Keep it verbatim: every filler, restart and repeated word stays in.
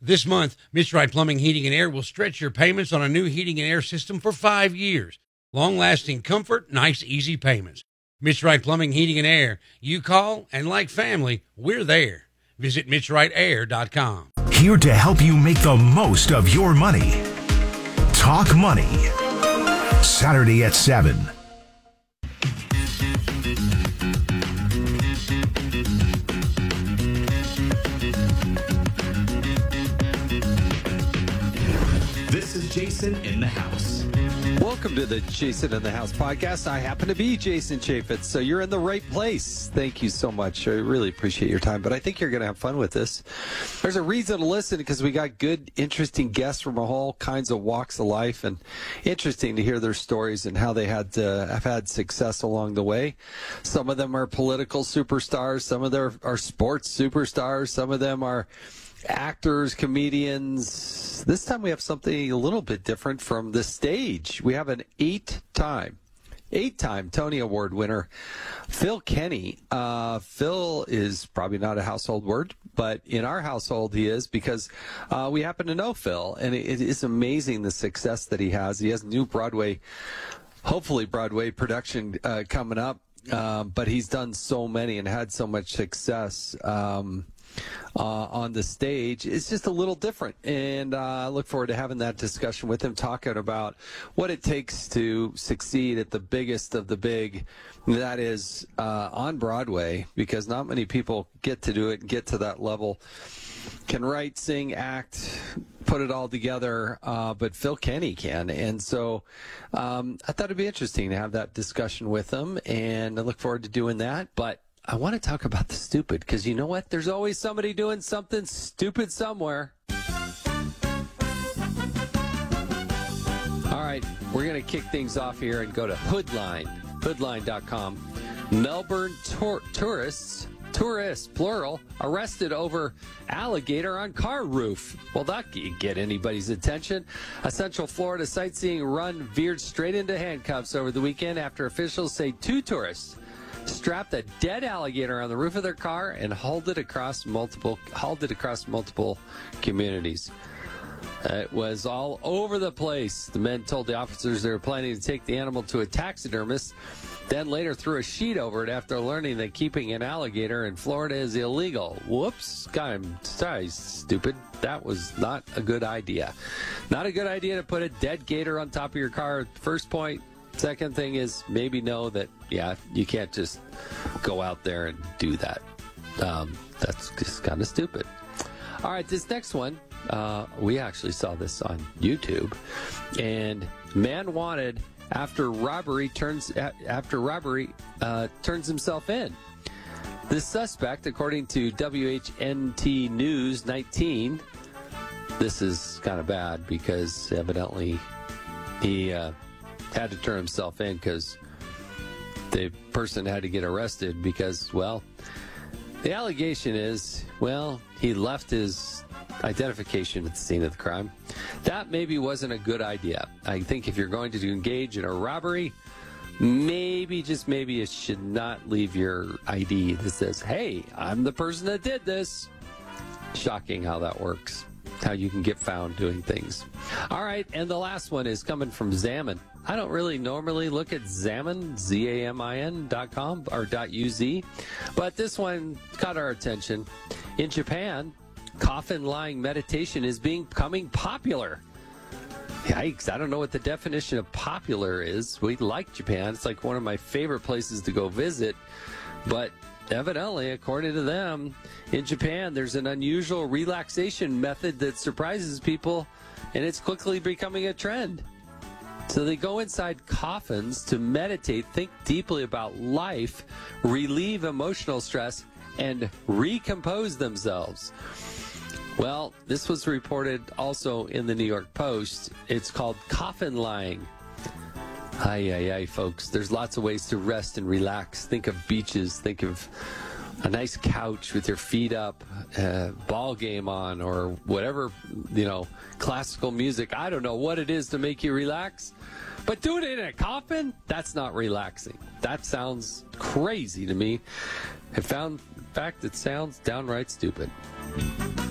This month, Mitch Wright Plumbing, Heating, and Air will stretch your payments on a new heating and air system for five years. Long-lasting comfort, nice, easy payments. Mitch Wright Plumbing, Heating, and Air. You call, and like family, we're there. Visit mitch wright air dot com. Here to help you make the most of your money. Talk Money. Saturday at seven. This is Jason in the House. Welcome to the Jason in the House podcast. I happen to be Jason Chaffetz, so you're in the right place. Thank you so much. I really appreciate your time, but I think you're going to have fun with this. There's a reason to listen because we got good, interesting guests from all kinds of walks of life, and interesting to hear their stories and how they had to have had success along the way. Some of them are political superstars. Some of them are sports superstars. Some of them are actors, comedians. This time we have something a little bit different from the stage. We have an eight-time, eight-time Tony Award winner, Phil Kenny. Uh, Phil is probably not a household word, but in our household he is because uh, we happen to know Phil, and it, it is amazing the success that he has. He has new Broadway, hopefully Broadway production uh, coming up, uh, but he's done so many and had so much success. Um, Uh, on the stage. It's just a little different, and uh, I look forward to having that discussion with him, talking about what it takes to succeed at the biggest of the big, that is uh, on Broadway, because not many people get to do it and get to that level, can write, sing, act, put it all together, uh, but Phil Kenny can. And so um, I thought it'd be interesting to have that discussion with him, and I look forward to doing that. But I want to talk about the stupid, because you know what? There's always somebody doing something stupid somewhere. All right, we're going to kick things off here and go to Hoodline, hoodline dot com. Melbourne tour- tourists, tourists, plural, arrested over alligator on car roof. Well, that can't get anybody's attention. A Central Florida sightseeing run veered straight into handcuffs over the weekend after officials say two tourists strapped a dead alligator on the roof of their car and hauled it across multiple hauled it across multiple communities. It was all over the place. The men told the officers they were planning to take the animal to a taxidermist, then later threw a sheet over it after learning that keeping an alligator in Florida is illegal. Whoops, God, I'm sorry, stupid. That was not a good idea. Not a good idea to put a dead gator on top of your car. First point. Second thing is maybe know that, yeah, you can't just go out there and do that. Um, that's just kind of stupid. All right, this next one, uh, we actually saw this on YouTube. And man wanted after robbery turns after robbery uh, turns himself in. The suspect, according to W H N T News nineteen, this is kind of bad because evidently he uh, had to turn himself in because the person had to get arrested because, well, the allegation is, well, he left his identification at the scene of the crime. That maybe wasn't a good idea. I think if you're going to engage in a robbery, maybe, just maybe, you should not leave your I D that says, hey, I'm the person that did this. Shocking how that works, how you can get found doing things. All right, and the last one is coming from Zaman. I don't really normally look at Zaman, Z A M I N dot com or .uz, but this one caught our attention. In Japan, coffin-lying meditation is becoming popular. Yikes, I don't know what the definition of popular is. We like Japan. It's like one of my favorite places to go visit, but evidently, according to them, in Japan, there's an unusual relaxation method that surprises people, and it's quickly becoming a trend. So they go inside coffins to meditate, think deeply about life, relieve emotional stress, and recompose themselves. Well, this was reported also in the New York Post. It's called coffin lying. Ay, ay, ay, folks. There's lots of ways to rest and relax. Think of beaches. Think of a nice couch with your feet up, a ball game on, or whatever, you know, classical music. I don't know what it is to make you relax, but do it in a coffin? That's not relaxing. That sounds crazy to me. In fact, it sounds downright stupid.